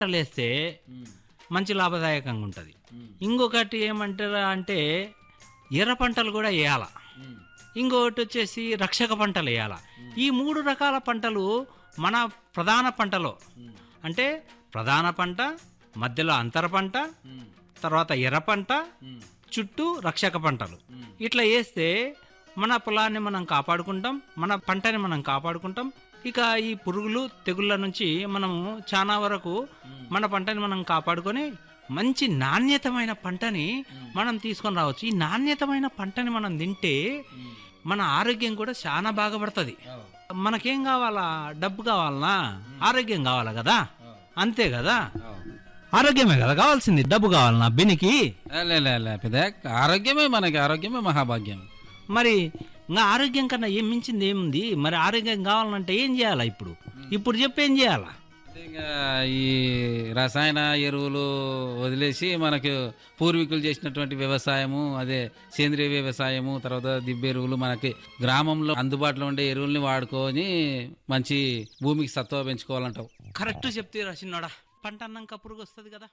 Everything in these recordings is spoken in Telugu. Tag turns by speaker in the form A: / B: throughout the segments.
A: పంటలేస్తే మంచి లాభదాయకంగా ఉంటుంది. ఇంకొకటి ఏమంటారా అంటే ఎర్ర పంటలు కూడా వేయాల. ఇంకొకటి వచ్చేసి రక్షక పంటలు వేయాల. ఈ 3 రకాల పంటలు మన ప్రధాన పంటలో అంటే ప్రధాన పంట, మధ్యలో అంతర పంట, తర్వాత ఎర్ర పంట, చుట్టూ రక్షక పంటలు ఇట్లా వేస్తే మన పొలాన్ని మనం కాపాడుకుంటాం, మన పంటని మనం కాపాడుకుంటాం. ఇక ఈ పురుగులు తెగుళ్ళ నుంచి మనము చాలా వరకు మన పంటని మనం కాపాడుకొని మంచి నాణ్యతమైన పంటని మనం తీసుకొని రావచ్చు. ఈ నాణ్యతమైన పంటని మనం తింటే మన ఆరోగ్యం కూడా చాలా బాగుపడుతుంది. మనకేం కావాలా? డబ్బు కావాలనా? ఆరోగ్యం కావాలా కదా? అంతే కదా, ఆరోగ్యమే కదా కావాల్సింది. డబ్బు కావాలనా బెనికి?
B: ఆరోగ్యమే మనకి, ఆరోగ్యమే మహాభాగ్యం.
A: మరి ఇంకా ఆరోగ్యం కన్నా ఏం మించింది ఏముంది? మరి ఆరోగ్యం కావాలంటే ఏం చేయాలా? ఇప్పుడు చెప్పి ఏం చేయాలా?
B: ఇంకా ఈ రసాయన ఎరువులు వదిలేసి మనకు పూర్వీకులు చేసినటువంటి వ్యవసాయము, అదే సేంద్రియ వ్యవసాయము, తర్వాత దిబ్బ ఎరువులు, మనకి గ్రామంలో అందుబాటులో ఉండే ఎరువుల్ని వాడుకొని మంచి భూమికి సత్వ పెంచుకోవాలంటావు.
A: కరెక్ట్ చెప్తే రాసినోడా, పంట అన్నాక పురుగు వస్తుంది కదా.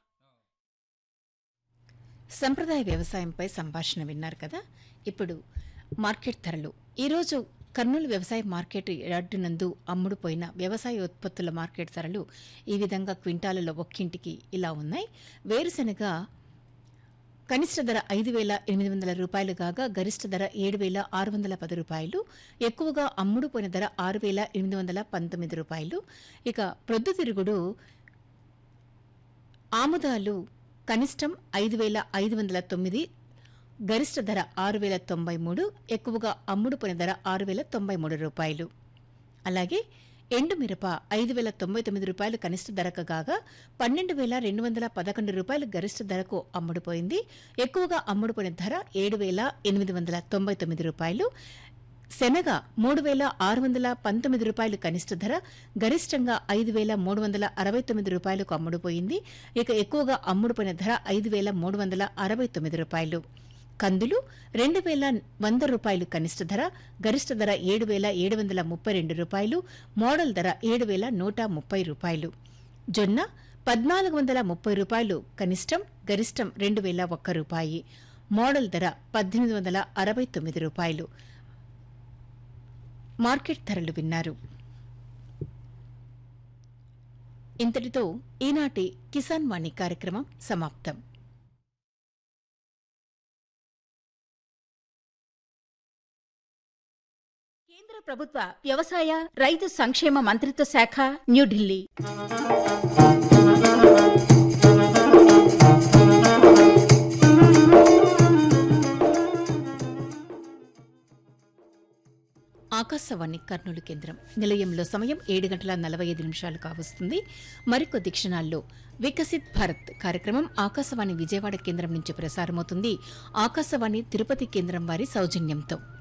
C: సంప్రదాయ వ్యవసాయంపై సంభాషణ విన్నారు కదా. ఇప్పుడు మార్కెట్ ధరలు. ఈరోజు కర్నూలు వ్యవసాయ మార్కెట్ యార్డు నందు అమ్ముడుపోయిన వ్యవసాయ ఉత్పత్తుల మార్కెట్ ధరలు ఈ విధంగా క్వింటాలలో ఒక్కింటికి ఇలా ఉన్నాయి. వేరుశెనగ కనిష్ట ధర 5,800 రూపాయలు కాగా గరిష్ట ధర 7,610 రూపాయలు. ఎక్కువగా అమ్ముడుపోయిన ధర 6,819 రూపాయలు. ఇక ప్రొద్దుతిరుగుడు ఆముదాలు కనిష్టం 5,509, గరిష్ట ధర 6,093, ఎక్కువగా అమ్ముడుపోయిన ధర 6,093 రూపాయలు. అలాగే ఎండుమిరప 5,099 రూపాయలు కనిష్ట ధరకు కాగా 12,211 రూపాయలు గరిష్ట ధరకు అమ్ముడుపోయింది. ఎక్కువగా అమ్ముడుపోయిన ధర 7,899 రూపాయలు. శనగ 3,619 రూపాయలు కనిష్ట ధర, గరిష్టంగా 5,369 రూపాయలకు అమ్ముడుపోయింది. ఇక ఎక్కువగా అమ్ముడుపోయిన ధర 5,369 రూపాయలు. కందులు 2,100 రూపాయలు కనిష్ట ధర, గరిష్ట ధర 7,732 రూపాయలు, మోడల్ ధర 7,130 రూపాయలు. జొన్న 1,430 రూపాయలు కనిష్టం, గరిష్టం 2,001 రూపాయి, మోడల్ ధర 1,869 రూపాయలు. మార్కెట్ ధరలు విన్నారు. ఇంతటితో ఈనాటి కిసాన్ వాణి కార్యక్రమం సమాప్తం.
D: కేంద్ర ప్రభుత్వ వ్యవసాయ రైతు సంక్షేమ మంత్రిత్వ శాఖ, న్యూఢిల్లీ.
C: ఆకాశవాణి కర్నూలు కేంద్రం. నిలయంలో సమయం 7:45 కావస్తుంది. మరికొద్ది క్షణాల్లో వికసిత్ భారత్ కార్యక్రమం ఆకాశవాణి విజయవాడ కేంద్రం నుంచి ప్రసారమవుతుంది. ఆకాశవాణి తిరుపతి కేంద్రం వారి సౌజన్యంతో.